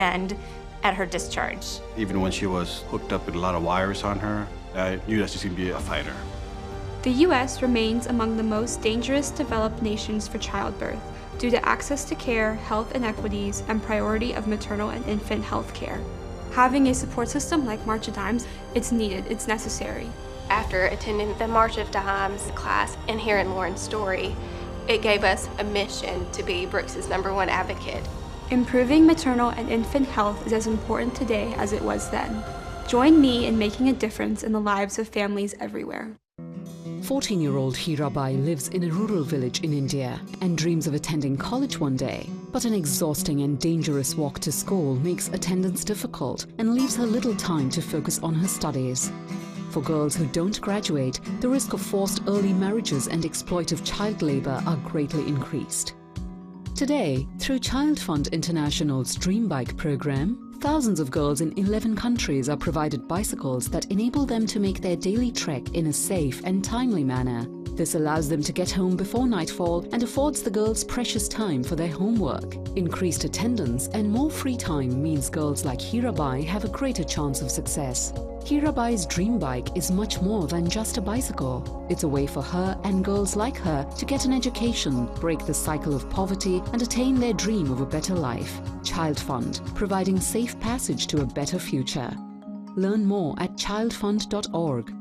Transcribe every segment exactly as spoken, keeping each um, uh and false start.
and at her discharge. Even when she was hooked up with a lot of wires on her, I knew that she's going to be a fighter. The U S remains among the most dangerous developed nations for childbirth due to access to care, health inequities, and priority of maternal and infant health care. Having a support system like March of Dimes, it's needed, it's necessary. After attending the March of Dimes class and hearing Lauren's story, it gave us a mission to be Brooks's number one advocate. Improving maternal and infant health is as important today as it was then. Join me in making a difference in the lives of families everywhere. fourteen-year-old Hirabai lives in a rural village in India and dreams of attending college one day. But an exhausting and dangerous walk to school makes attendance difficult and leaves her little time to focus on her studies. For girls who don't graduate, the risk of forced early marriages and exploitive child labor are greatly increased. Today, through Child Fund International's Dream Bike program, thousands of girls in eleven countries are provided bicycles that enable them to make their daily trek in a safe and timely manner. This allows them to get home before nightfall and affords the girls precious time for their homework. Increased attendance and more free time means girls like Hirabai have a greater chance of success. Hirabai's dream bike is much more than just a bicycle. It's a way for her and girls like her to get an education, break the cycle of poverty, and attain their dream of a better life. Child Fund, providing safe passage to a better future. Learn more at child fund dot org.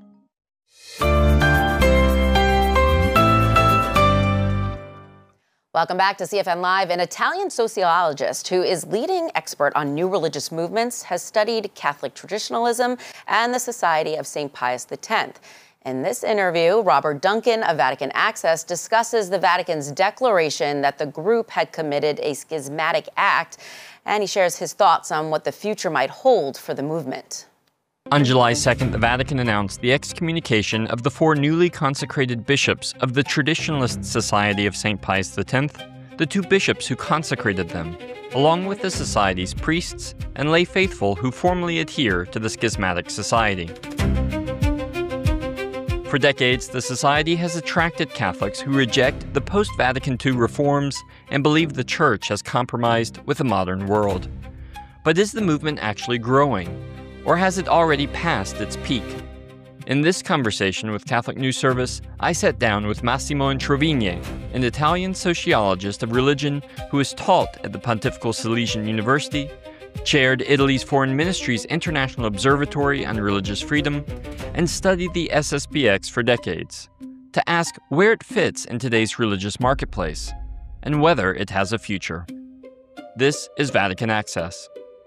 Welcome back to C F N Live. An Italian sociologist who is leading expert on new religious movements has studied Catholic traditionalism and the Society of Saint Pius X. In this interview, Robert Duncan of Vatican Access discusses the Vatican's declaration that the group had committed a schismatic act, and he shares his thoughts on what the future might hold for the movement. On July second, the Vatican announced the excommunication of the four newly consecrated bishops of the Traditionalist Society of Saint Pius X, the two bishops who consecrated them, along with the Society's priests and lay faithful who formally adhere to the schismatic society. For decades, the Society has attracted Catholics who reject the post-Vatican two reforms and believe the Church has compromised with the modern world. But is the movement actually growing? Or has it already passed its peak? In this conversation with Catholic News Service, I sat down with Massimo Introvigne, an Italian sociologist of religion who has taught at the Pontifical Salesian University, chaired Italy's Foreign Ministry's International Observatory on Religious Freedom, and studied the S S P X for decades, to ask where it fits in today's religious marketplace, and whether it has a future. This is Vatican Access.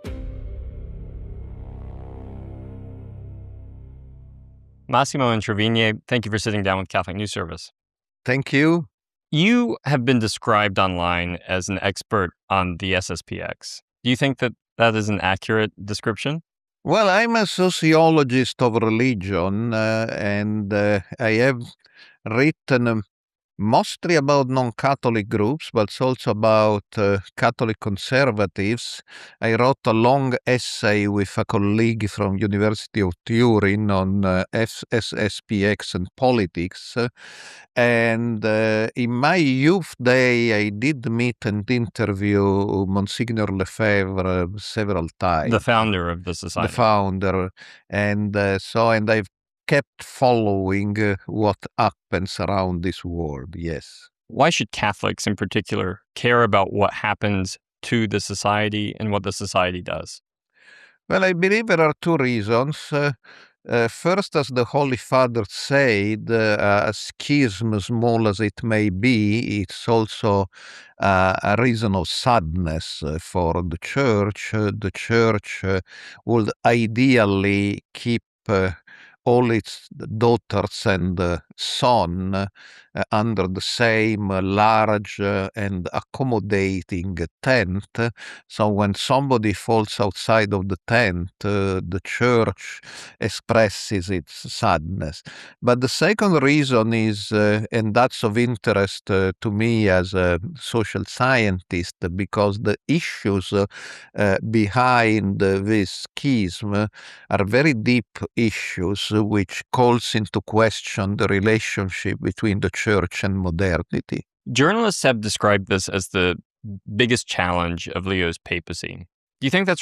Massimo Introvigne, thank you for sitting down with Catholic News Service. Thank you. You have been described online as an expert on the S S P X. Do you think that that is an accurate description? Well, I'm a sociologist of religion, uh, and uh, I have written um, mostly about non-Catholic groups, but also about uh, Catholic conservatives. I wrote a long essay with a colleague from University of Turin on uh, S S P X and politics. And uh, in my youth day, I did meet and interview Monsignor Lefebvre several times. The founder of the society. The founder. And uh, so, and I've kept following uh, what happens around this world, yes. Why should Catholics in particular care about what happens to the society and what the society does? Well, I believe there are two reasons. Uh, uh, first, as the Holy Father said, uh, a schism, small as it may be, it's also uh, a reason of sadness uh, for the Church. Uh, the Church uh, would ideally keep uh, all its daughters and uh, son uh, under the same uh, large uh, and accommodating tent. So when somebody falls outside of the tent, uh, the Church expresses its sadness. But the second reason is, uh, and that's of interest uh, to me as a social scientist, because the issues uh, uh, behind uh, this schism uh, are very deep issues which calls into question the relationship between the Church and modernity. Journalists have described this as the biggest challenge of Leo's papacy. Do you think that's